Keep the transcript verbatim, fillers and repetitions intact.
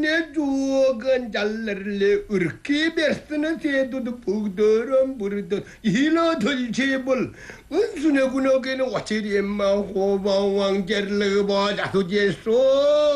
내 주어간 잘날래 으르키 베스는 새도도 북더럼 부르던 이너들 제벌 은순의 군어게는 와체리 엠마 호방왕 젤르바 자소제소